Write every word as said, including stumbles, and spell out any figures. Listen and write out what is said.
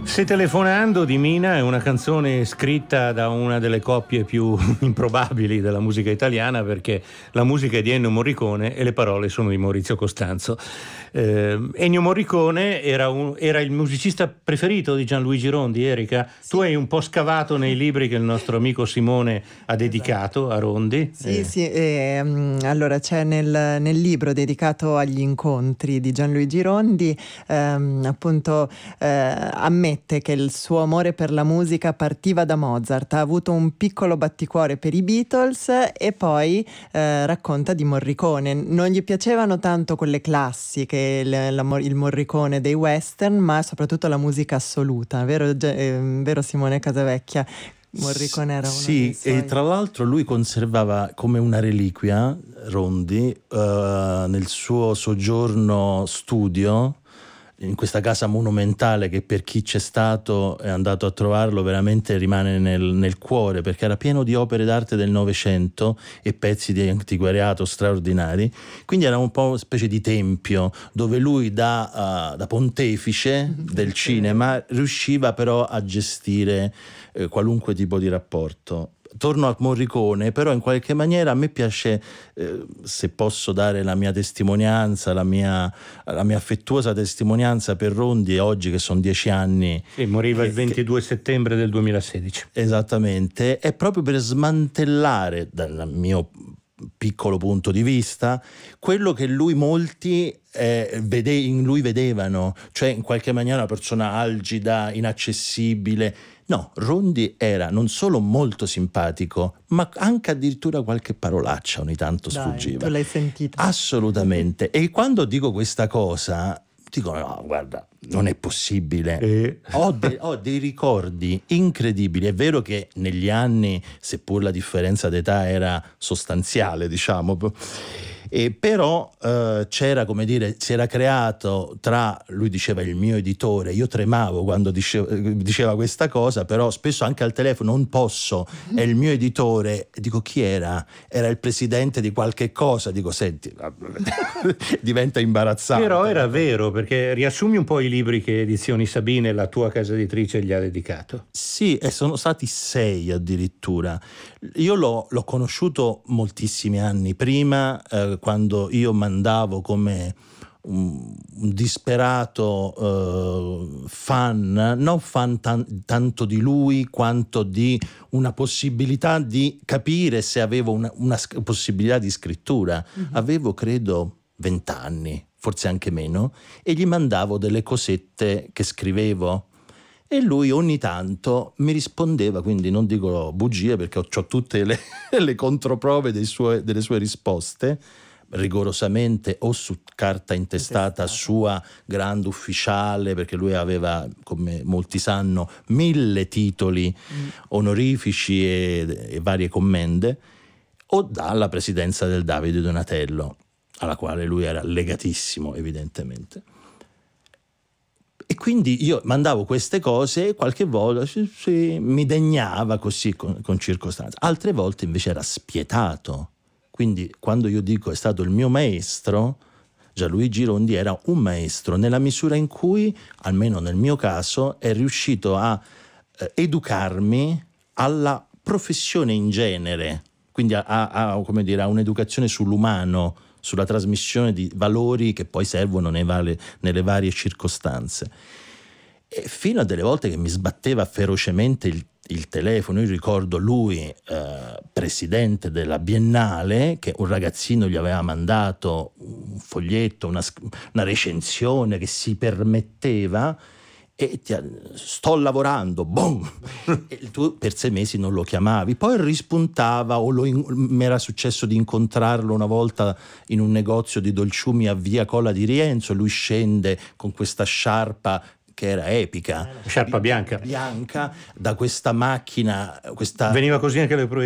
Se telefonando di Mina è una canzone scritta da una delle coppie più improbabili della musica italiana, perché la musica è di Ennio Morricone e le parole sono di Maurizio Costanzo. Eh, Ennio Morricone era, un, era il musicista preferito di Gianluigi Rondi, Erika. Sì. Tu hai un po' scavato nei libri che il nostro amico Simone ha dedicato esatto. a Rondi. Sì, eh. sì. Eh, allora c'è nel, nel libro dedicato agli incontri di Gianluigi Rondi, ehm, appunto eh, ammette che il suo amore per la musica partiva da Mozart, ha avuto un piccolo batticuore per i Beatles e poi eh, racconta di Morricone. Non gli piacevano tanto quelle classiche, il, la, il Morricone dei western, ma soprattutto la musica assoluta, vero, eh, vero Simone Casavecchia? Morricone era uno sì, dei suoi... e tra l'altro lui conservava come una reliquia Rondi uh, nel suo soggiorno studio in questa casa monumentale che per chi c'è stato è andato a trovarlo veramente rimane nel, nel cuore, perché era pieno di opere d'arte del Novecento e pezzi di antiquariato straordinari. Quindi era un po' una specie di tempio dove lui da, uh, da pontefice del cinema riusciva però a gestire eh, qualunque tipo di rapporto. Torno a Morricone, però in qualche maniera a me piace, eh, se posso dare la mia testimonianza, la mia, la mia affettuosa testimonianza per Rondi oggi che sono dieci anni. Sì, moriva eh, il ventidue che, settembre del duemilasedici. Esattamente, è proprio per smantellare dal mio piccolo punto di vista quello che lui molti eh, vede, in lui vedevano, cioè in qualche maniera una persona algida, inaccessibile. No, Rondi era non solo molto simpatico, ma anche addirittura qualche parolaccia ogni tanto Dai, sfuggiva. tu l'hai sentita? Assolutamente. E quando dico questa cosa, dico no, guarda, non è possibile. Eh. Ho, de- ho dei ricordi incredibili. È vero che negli anni, seppur la differenza d'età era sostanziale, diciamo, e però eh, c'era, come dire, si era creato tra, lui diceva il mio editore, io tremavo quando diceva, diceva questa cosa, però spesso anche al telefono non posso, è il mio editore, e dico chi era? Era il presidente di qualche cosa, dico senti, diventa imbarazzante. Però era vero, perché riassumi un po' i libri che Edizioni Sabine, la tua casa editrice, gli ha dedicato. Sì, e sono stati sei addirittura. Io l'ho, l'ho conosciuto moltissimi anni prima, eh, quando io mandavo come un, un disperato eh, fan, non fan tan, tanto di lui quanto di una possibilità di capire se avevo una, una possibilità di scrittura. Mm-hmm. Avevo credo vent'anni, forse anche meno, e gli mandavo delle cosette che scrivevo. E lui ogni tanto mi rispondeva, quindi non dico bugie perché ho, ho tutte le, le controprove dei suoi, delle sue risposte, rigorosamente o su carta intestata sua, grande ufficiale, perché lui aveva, come molti sanno, mille titoli mm. onorifici e, e varie commende, o dalla presidenza del Davide Donatello, alla quale lui era legatissimo evidentemente. E quindi io mandavo queste cose e qualche volta sì, sì, mi degnava così con, con circostanza. Altre volte invece era spietato. Quindi quando io dico è stato il mio maestro, Gianluigi Rondi era un maestro nella misura in cui, almeno nel mio caso, è riuscito a eh, educarmi alla professione in genere, quindi a, a, a, come dire, a un'educazione sull'umano, sulla trasmissione di valori che poi servono nei vale, nelle varie circostanze. E fino a delle volte che mi sbatteva ferocemente il, il telefono. Io ricordo lui eh, presidente della Biennale, che un ragazzino gli aveva mandato un foglietto, una, una recensione che si permetteva, e ti, sto lavorando, boom! E tu per sei mesi non lo chiamavi, poi rispuntava, o lo, mi era successo di incontrarlo una volta in un negozio di dolciumi a via Cola di Rienzo, lui scende con questa sciarpa che era epica, sciarpa bianca bianca da questa macchina, questa... veniva così anche le